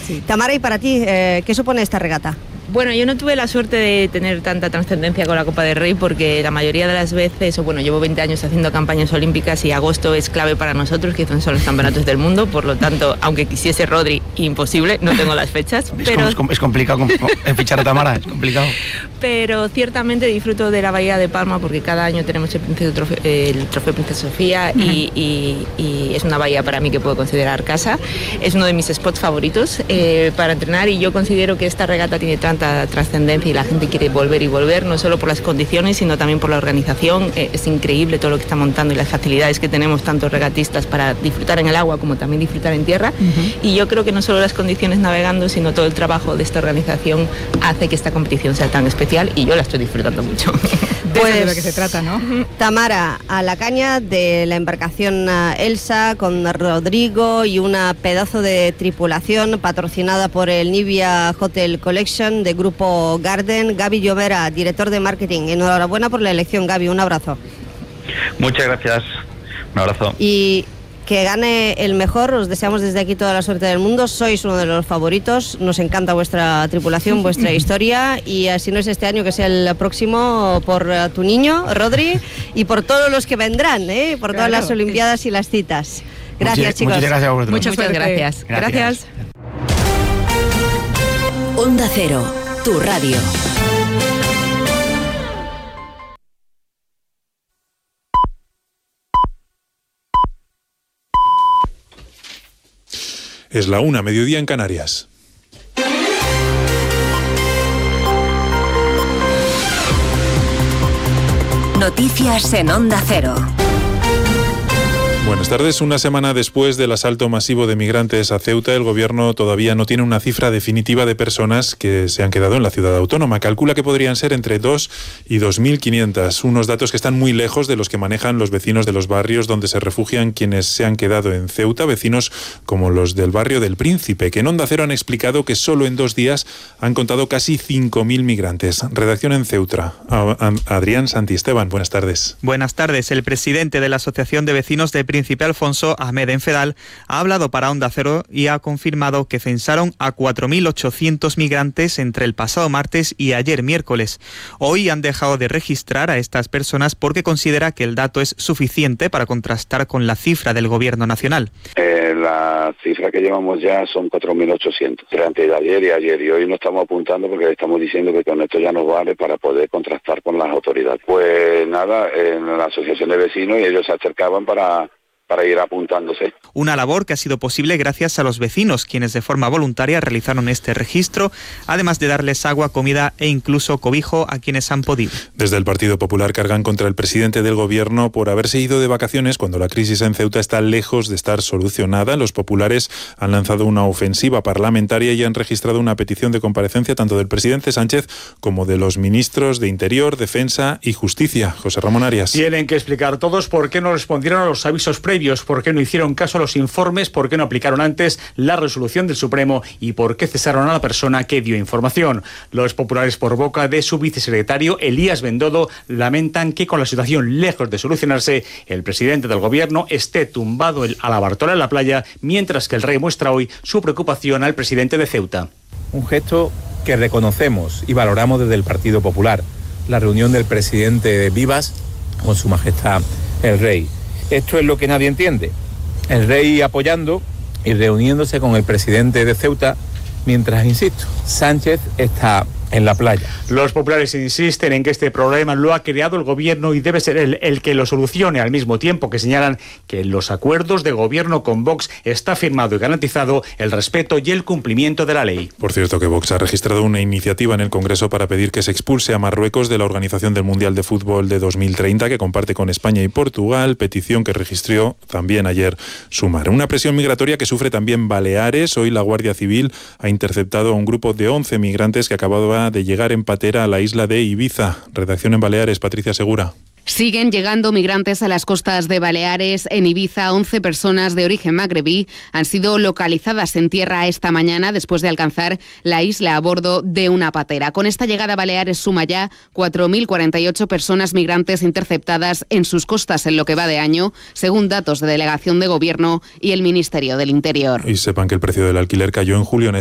Sí. Tamara, ¿y para ti qué supone esta regata? Bueno, yo no tuve la suerte de tener tanta trascendencia con la Copa del Rey porque la mayoría de las veces, llevo 20 años haciendo campañas olímpicas y agosto es clave para nosotros, que son los campeonatos del mundo, por lo tanto, aunque quisiese Rodri, imposible, no tengo las fechas. Es complicado fichar a Tamara, es complicado. Pero ciertamente disfruto de la Bahía de Palma porque cada año tenemos el trofeo Princesa Sofía y es una bahía para mí que puedo considerar casa. Es uno de mis spots favoritos para entrenar y yo considero que esta regata tiene tanta trascendencia y la gente quiere volver y volver, no solo por las condiciones, sino también por la organización. Es increíble todo lo que está montando y las facilidades que tenemos tantos regatistas para disfrutar en el agua como también disfrutar en tierra. Y yo creo que no solo las condiciones navegando, sino todo el trabajo de esta organización hace que esta competición sea tan especial y yo la estoy disfrutando mucho. Pues de lo que se trata, ¿no? Tamara, a la caña de la embarcación Elsa con Rodrigo y una pedazo de tripulación patrocinada por el Nivea Hotel Collection de Grupo Garden. Gaby Llovera, director de marketing. Enhorabuena por la elección, Gaby, un abrazo. Muchas gracias, un abrazo. Y que gane el mejor, os deseamos desde aquí toda la suerte del mundo, sois uno de los favoritos, nos encanta vuestra tripulación, vuestra historia, y si no es este año, que sea el próximo, por tu niño, Rodri, y por todos los que vendrán, por todas las Olimpiadas y las citas. Gracias, chicos. Muchas gracias a vosotros. Muchas gracias. Gracias. Onda Cero, tu radio. Es la 1:00, mediodía en Canarias. Noticias en Onda Cero. Buenas tardes. Una semana después del asalto masivo de migrantes a Ceuta, el Gobierno todavía no tiene una cifra definitiva de personas que se han quedado en la ciudad autónoma. Calcula que podrían ser entre 2 y 2.500, unos datos que están muy lejos de los que manejan los vecinos de los barrios donde se refugian quienes se han quedado en Ceuta, vecinos como los del barrio del Príncipe, que en Onda Cero han explicado que solo en 2 días han contado casi 5.000 migrantes. Redacción en Ceuta. Adrián Santisteban, buenas tardes. Buenas tardes. El presidente de la Asociación de Vecinos de Príncipe, Alfonso Ahmed Enfedal, ha hablado para Onda Cero y ha confirmado que censaron a 4.800 migrantes entre el pasado martes y ayer miércoles. Hoy han dejado de registrar a estas personas porque considera que el dato es suficiente para contrastar con la cifra del Gobierno nacional. La cifra que llevamos ya son 4.800, entre antes de ayer y ayer, y hoy no estamos apuntando porque estamos diciendo que con esto ya nos vale para poder contrastar con las autoridades. Pues nada, en la asociación de vecinos, y ellos se acercaban para ir apuntándose. Una labor que ha sido posible gracias a los vecinos, quienes de forma voluntaria realizaron este registro, además de darles agua, comida e incluso cobijo a quienes han podido. Desde el Partido Popular cargan contra el presidente del Gobierno por haberse ido de vacaciones cuando la crisis en Ceuta está lejos de estar solucionada. Los populares han lanzado una ofensiva parlamentaria y han registrado una petición de comparecencia tanto del presidente Sánchez como de los ministros de Interior, Defensa y Justicia. José Ramón Arias. Tienen que explicar todos por qué no respondieron a los avisos previos, por qué no hicieron caso a los informes, por qué no aplicaron antes la resolución del Supremo y por qué cesaron a la persona que dio información. Los populares, por boca de su vicesecretario Elías Bendodo, lamentan que con la situación lejos de solucionarse, el presidente del Gobierno esté tumbado a la Bartola en la playa, mientras que el rey muestra hoy su preocupación al presidente de Ceuta. Un gesto que reconocemos y valoramos desde el Partido Popular, la reunión del presidente de Vivas con su majestad el rey. Esto es lo que nadie entiende. El rey apoyando y reuniéndose con el presidente de Ceuta, mientras, insisto, Sánchez está en la playa. Los populares insisten en que este problema lo ha creado el Gobierno y debe ser el que lo solucione, al mismo tiempo que señalan que en los acuerdos de Gobierno con Vox está firmado y garantizado el respeto y el cumplimiento de la ley. Por cierto, que Vox ha registrado una iniciativa en el Congreso para pedir que se expulse a Marruecos de la organización del Mundial de Fútbol de 2030, que comparte con España y Portugal, petición que registró también ayer Sumar. Una presión migratoria que sufre también Baleares. Hoy la Guardia Civil ha interceptado a un grupo de 11 migrantes que acababa de llegar en patera a la isla de Ibiza. Redacción en Baleares, Patricia Segura. Siguen llegando migrantes a las costas de Baleares. En Ibiza, 11 personas de origen magrebí han sido localizadas en tierra esta mañana después de alcanzar la isla a bordo de una patera. Con esta llegada, Baleares suma ya 4.048 personas migrantes interceptadas en sus costas en lo que va de año, según datos de Delegación de Gobierno y el Ministerio del Interior. Y sepan que el precio del alquiler cayó en julio en